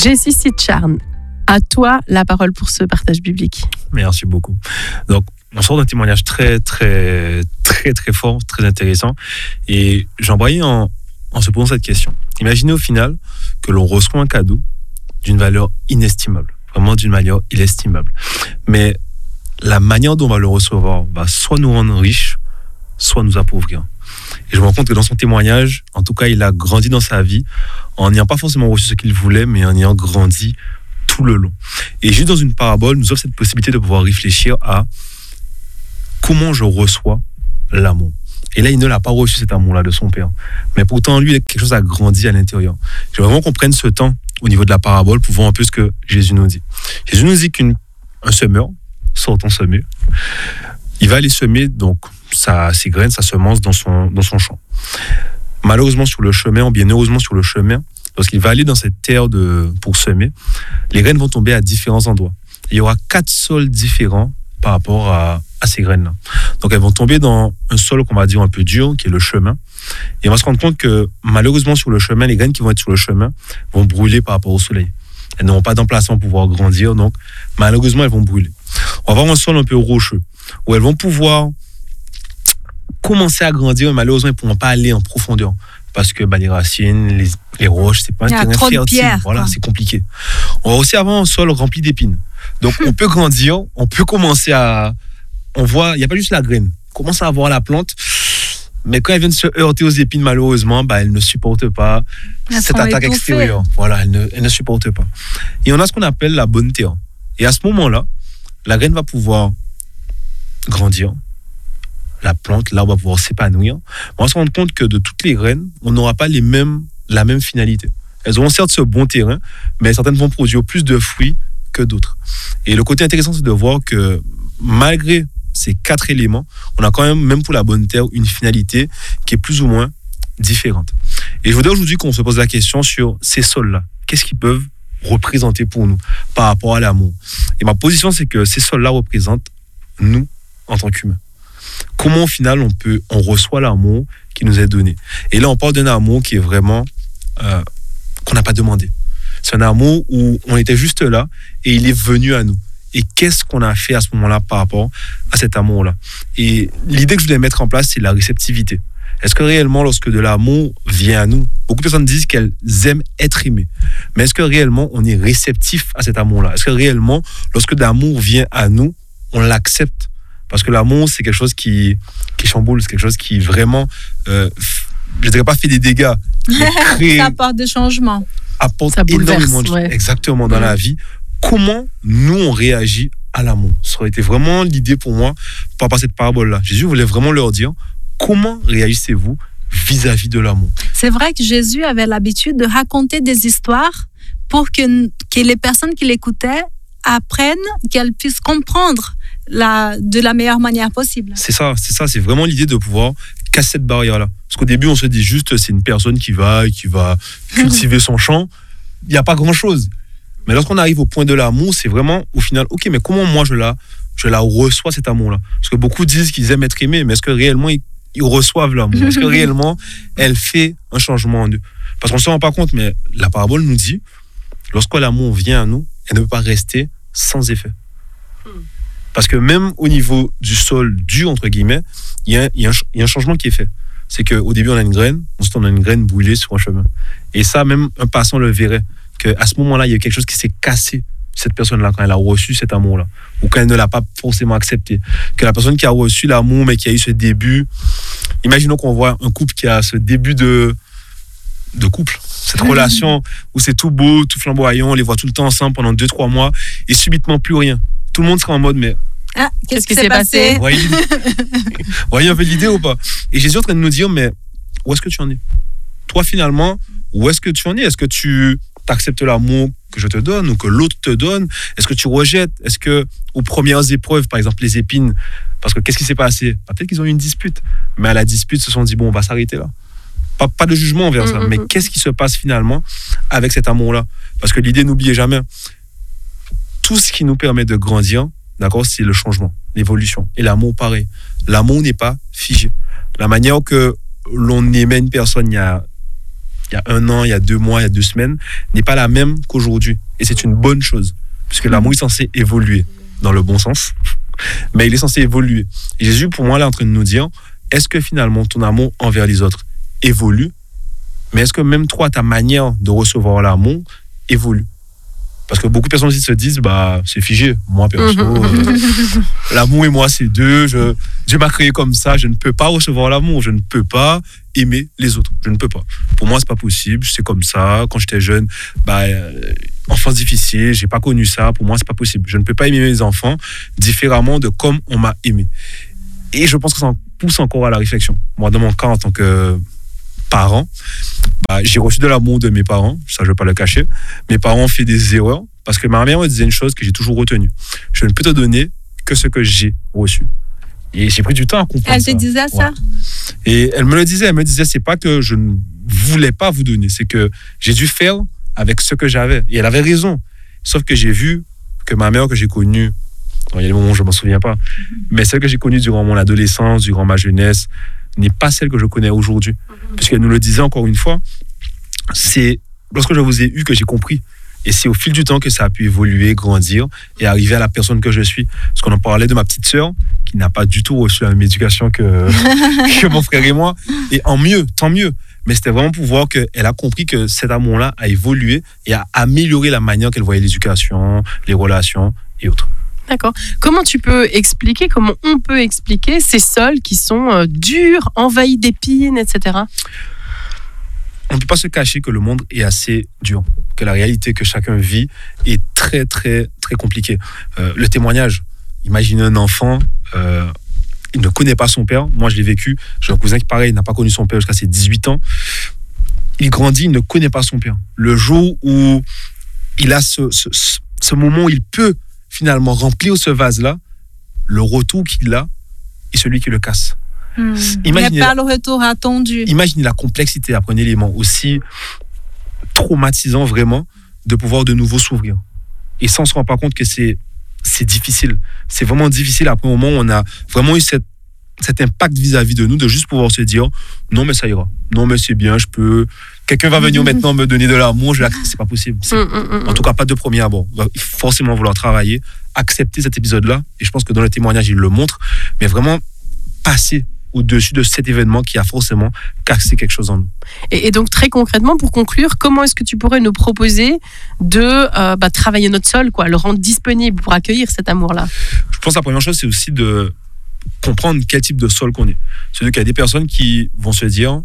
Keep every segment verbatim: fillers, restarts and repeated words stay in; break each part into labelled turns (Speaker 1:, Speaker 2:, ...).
Speaker 1: Jessie Sitcharn, à toi la parole pour ce partage biblique.
Speaker 2: Merci beaucoup. Donc, on sort d'un témoignage très, très, très, très fort, très intéressant. Et j'embrayais en, en se posant cette question. Imaginez au final que l'on reçoit un cadeau d'une valeur inestimable, vraiment d'une manière inestimable. Mais la manière dont on va le recevoir va soit nous rendre riches, soit nous appauvrir. Et je me rends compte que dans son témoignage, en tout cas, il a grandi dans sa vie en n'ayant pas forcément reçu ce qu'il voulait, mais en ayant grandi tout le long. Et juste dans une parabole, nous offre cette possibilité de pouvoir réfléchir à comment je reçois l'amour. Et là, il ne l'a pas reçu, cet amour-là de son père. Mais pourtant, lui, quelque chose a grandi à l'intérieur. Je veux vraiment qu'on prenne ce temps au niveau de la parabole pour voir un peu ce que Jésus nous dit. Jésus nous dit qu'un semeur, sortant semer, il va aller semer donc sa, ses graines, sa semence dans son, dans son champ. Malheureusement, sur le chemin, ou bien heureusement sur le chemin, lorsqu'il va aller dans cette terre de, pour semer, les graines vont tomber à différents endroits. Il y aura quatre sols différents par rapport à, à ces graines-là. Donc, elles vont tomber dans un sol qu'on va dire un peu dur, qui est le chemin. Et on va se rendre compte que, malheureusement, sur le chemin, les graines qui vont être sur le chemin vont brûler par rapport au soleil. Elles n'auront pas d'emplacement pour pouvoir grandir, donc, malheureusement, elles vont brûler. On va avoir un sol un peu rocheux, où elles vont pouvoir commencer à grandir, mais malheureusement, elles ne pourront pas aller en profondeur. Parce que bah, les racines, les, les roches, c'est pas un terrain fertile. Pierre, voilà, c'est compliqué. On va aussi avoir un sol rempli d'épines. Donc, on peut grandir, on peut commencer à... On voit, il n'y a pas juste la graine. On commence à avoir la plante, mais quand elle vient de se heurter aux épines, malheureusement, bah, elle ne supporte pas elles cette attaque étouffées. Extérieure. Voilà, elle ne, elle ne supporte pas. Et on a ce qu'on appelle la bonne terre. Et à ce moment-là, la graine va pouvoir grandir. La plante, l'arbre va pouvoir s'épanouir. On va se rendre compte que de toutes les graines, on n'aura pas les mêmes, la même finalité. Elles auront certes ce bon terrain, mais certaines vont produire plus de fruits que d'autres. Et le côté intéressant, c'est de voir que malgré ces quatre éléments, on a quand même, même pour la bonne terre, une finalité qui est plus ou moins différente. Et je voudrais aujourd'hui qu'on se pose la question sur ces sols-là. Qu'est-ce qu'ils peuvent représenter pour nous par rapport à l'amour? Et ma position, c'est que ces sols-là représentent nous en tant qu'humains. Comment au final on peut, on reçoit l'amour qui nous est donné. Et là on parle d'un amour qui est vraiment euh, qu'on n'a pas demandé. C'est un amour où on était juste là et il est venu à nous. Et qu'est-ce qu'on a fait à ce moment-là par rapport à cet amour-là? Et l'idée que je voulais mettre en place, c'est la réceptivité. Est-ce que réellement, lorsque de l'amour vient à nous, beaucoup de personnes disent qu'elles aiment être aimées, mais est-ce que réellement on est réceptif à cet amour-là? Est-ce que réellement, lorsque de l'amour vient à nous, on l'accepte? Parce que l'amour, c'est quelque chose qui, qui chamboule, c'est quelque chose qui vraiment, euh, je ne dirais pas fait des dégâts, mais crée,
Speaker 3: ça apporte des changements.
Speaker 2: Apporte ça énormément de choses, ouais. Exactement, dans mmh. la vie. Comment nous, on réagit à l'amour? Ça aurait été vraiment l'idée pour moi, par rapport à cette parabole-là. Jésus voulait vraiment leur dire, comment réagissez-vous vis-à-vis de l'amour?
Speaker 3: C'est vrai que Jésus avait l'habitude de raconter des histoires pour que, que les personnes qui l'écoutaient apprennent, qu'elles puissent comprendre la, de la meilleure manière possible.
Speaker 2: C'est ça, c'est ça, c'est vraiment l'idée de pouvoir casser cette barrière-là. Parce qu'au début, on se dit juste, c'est une personne qui va, qui va cultiver son champ. Il n'y a pas grand-chose. Mais lorsqu'on arrive au point de l'amour, c'est vraiment, au final, ok, mais comment moi je la, je la reçois, cet amour-là? Parce que beaucoup disent qu'ils aiment être aimés, mais est-ce que réellement ils, ils reçoivent l'amour? Est-ce que réellement elle fait un changement en eux? Parce qu'on ne se rend pas compte, mais la parabole nous dit, lorsque l'amour vient à nous, elle ne peut pas rester sans effet. Parce que même au niveau du sol dur, entre guillemets, il y a, y a, un, y a un changement qui est fait. C'est qu'au début, on a une graine, ensuite on a une graine brûlée sur un chemin. Et ça, même un passant le verrait, qu'à ce moment-là, il y a quelque chose qui s'est cassé, cette personne-là, quand elle a reçu cet amour-là, ou quand elle ne l'a pas forcément accepté. Que la personne qui a reçu l'amour, mais qui a eu ce début, imaginons qu'on voit un couple qui a ce début de, de couple, cette relation où c'est tout beau, tout flamboyant, on les voit tout le temps ensemble pendant deux, trois mois, et subitement plus rien. Tout le monde sera en mode, mais
Speaker 3: ah, qu'est-ce, qu'est-ce qui s'est passé, passé?
Speaker 2: Voyez, voyez un peu l'idée ou pas? Et Jésus est en train de nous dire, mais où est-ce que tu en es? Toi, finalement, où est-ce que tu en es? Est-ce que tu acceptes l'amour que je te donne ou que l'autre te donne? Est-ce que tu rejettes? Est-ce que aux premières épreuves, par exemple les épines, parce que qu'est-ce qui s'est passé? Peut-être qu'ils ont eu une dispute, mais à la dispute, ils se sont dit, bon, on va s'arrêter là. Pas, pas de jugement envers ça, mm-hmm. mais qu'est-ce qui se passe finalement avec cet amour-là? Parce que l'idée, n'oubliez jamais, tout ce qui nous permet de grandir, d'accord, c'est le changement, l'évolution. Et l'amour, pareil. L'amour n'est pas figé. La manière que l'on aimait une personne il y a il y a un an, il y a deux mois, il y a deux semaines, n'est pas la même qu'aujourd'hui. Et c'est une bonne chose, puisque l'amour est censé évoluer dans le bon sens, mais il est censé évoluer. Et Jésus, pour moi, là, est en train de nous dire, est-ce que finalement ton amour envers les autres évolue, mais est-ce que même toi, ta manière de recevoir l'amour évolue? Parce que beaucoup de personnes aussi se disent, bah, c'est figé. Moi, perso, euh, l'amour et moi, c'est deux. Je, Dieu m'a créé comme ça. Je ne peux pas recevoir l'amour. Je ne peux pas aimer les autres. Je ne peux pas. Pour moi, c'est pas possible. C'est comme ça. Quand j'étais jeune, bah, euh, enfance difficile. J'ai pas connu ça. Pour moi, c'est pas possible. Je ne peux pas aimer mes enfants différemment de comme on m'a aimé. Et je pense que ça en pousse encore à la réflexion. Moi, dans mon cas, en tant que parent, bah, j'ai reçu de l'amour de mes parents, ça je ne vais pas le cacher. Mes parents ont fait des erreurs parce que ma mère me disait une chose que j'ai toujours retenue. Je ne peux te donner que ce que j'ai reçu. Et j'ai pris du temps à comprendre
Speaker 3: Elle
Speaker 2: ça.
Speaker 3: te disait ça?
Speaker 2: Ouais. Et elle me le disait, elle me disait, c'est pas que je ne voulais pas vous donner, c'est que j'ai dû faire avec ce que j'avais. Et elle avait raison. Sauf que j'ai vu que ma mère que j'ai connue, il y a des moments où je ne m'en souviens pas, mais celle que j'ai connue durant mon adolescence, durant ma jeunesse, n'est pas celle que je connais aujourd'hui. Mmh. Puisqu'elle nous le disait encore une fois, c'est lorsque je vous ai eu que j'ai compris. Et c'est au fil du temps que ça a pu évoluer, grandir et arriver à la personne que je suis. Parce qu'on en parlait de ma petite sœur, qui n'a pas du tout reçu la même éducation que, que mon frère et moi. Et en mieux, tant mieux. Mais c'était vraiment pour voir qu'elle a compris que cet amour-là a évolué et a amélioré la manière qu'elle voyait l'éducation, les relations et autres.
Speaker 1: D'accord. Comment tu peux expliquer, comment on peut expliquer ces sols qui sont euh, durs, envahis d'épines, et cetera?
Speaker 2: On ne peut pas se cacher que le monde est assez dur, que la réalité que chacun vit est très, très, très compliquée. Euh, le témoignage, imaginez un enfant, euh, il ne connaît pas son père. Moi, je l'ai vécu. J'ai un cousin qui, pareil, n'a pas connu son père jusqu'à ses dix-huit ans. Il grandit, il ne connaît pas son père. Le jour où il a ce, ce, ce moment où il peut finalement remplir ce vase-là, le retour qu'il a est celui qui le casse.
Speaker 3: Mmh.
Speaker 2: Imaginez,
Speaker 3: pas le retour attendu.
Speaker 2: Imaginez la complexité après un élément aussi traumatisant vraiment de pouvoir de nouveau s'ouvrir. Et ça, on ne se rend pas compte que c'est, c'est difficile. C'est vraiment difficile après un moment où on a vraiment eu cette, cet impact vis-à-vis de nous de juste pouvoir se dire non mais ça ira, non mais c'est bien, je peux... Quelqu'un va venir maintenant me donner de l'amour, je c'est pas possible. C'est... En tout cas, pas de premier abord. Il faut forcément vouloir travailler, accepter cet épisode-là. Et je pense que dans le témoignage, il le montre. Mais vraiment passer au-dessus de cet événement qui a forcément cassé quelque chose en nous.
Speaker 1: Et, et donc, très concrètement, pour conclure, comment est-ce que tu pourrais nous proposer de euh, bah, travailler notre sol, quoi, le rendre disponible pour accueillir cet amour-là?
Speaker 2: Je pense que la première chose, c'est aussi de comprendre quel type de sol qu'on est. C'est-à-dire qu'il y a des personnes qui vont se dire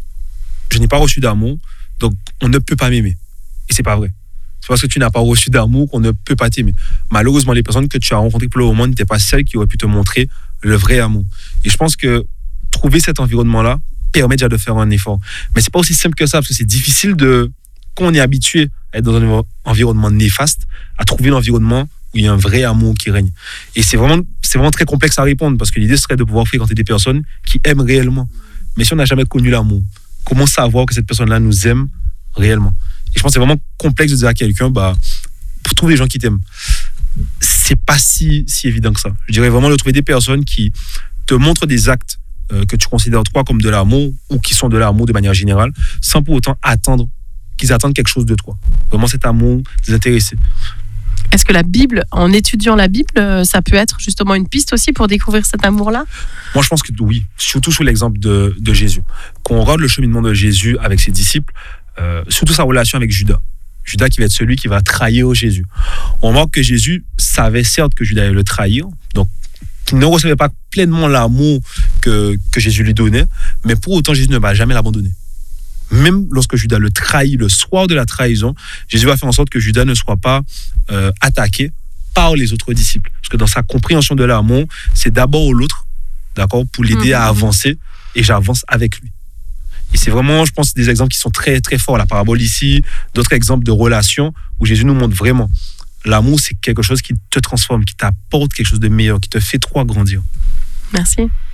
Speaker 2: je n'ai pas reçu d'amour, donc on ne peut pas m'aimer. Et c'est pas vrai. C'est parce que tu n'as pas reçu d'amour qu'on ne peut pas t'aimer. Malheureusement, les personnes que tu as rencontrées pour le moment n'étaient pas celles qui auraient pu te montrer le vrai amour. Et je pense que trouver cet environnement-là permet déjà de faire un effort. Mais c'est pas aussi simple que ça, parce que c'est difficile de, quand on est habitué à être dans un environnement néfaste, à trouver l'environnement où il y a un vrai amour qui règne. Et c'est vraiment, c'est vraiment très complexe à répondre, parce que l'idée serait de pouvoir fréquenter des personnes qui aiment réellement. Mais si on n'a jamais connu l'amour, comment savoir que cette personne-là nous aime réellement? Et je pense que c'est vraiment complexe de dire à quelqu'un, bah, pour trouver des gens qui t'aiment, c'est pas si, si évident que ça. Je dirais vraiment de trouver des personnes qui te montrent des actes euh, que tu considères toi comme de l'amour ou qui sont de l'amour de manière générale, sans pour autant attendre qu'ils attendent quelque chose de toi. Vraiment cet amour désintéressé.
Speaker 1: Est-ce que la Bible, en étudiant la Bible, ça peut être justement une piste aussi pour découvrir cet amour-là?
Speaker 2: Moi, je pense que oui, surtout sous l'exemple de, de Jésus. Quand on regarde le cheminement de Jésus avec ses disciples, euh, surtout sa relation avec Judas. Judas qui va être celui qui va trahir Jésus. On remarque que Jésus savait certes que Judas allait le trahir, donc qu'il ne recevait pas pleinement l'amour que, que Jésus lui donnait, mais pour autant, Jésus ne va jamais l'abandonner. Même lorsque Judas le trahit le soir de la trahison, Jésus va faire en sorte que Judas ne soit pas euh, attaqué par les autres disciples. Parce que dans sa compréhension de l'amour, c'est d'abord l'autre, d'accord, pour l'aider mmh. à avancer, et j'avance avec lui. Et c'est vraiment, je pense, des exemples qui sont très, très forts. La parabole ici, d'autres exemples de relations où Jésus nous montre vraiment l'amour, c'est quelque chose qui te transforme, qui t'apporte quelque chose de meilleur, qui te fait toi grandir.
Speaker 1: Merci.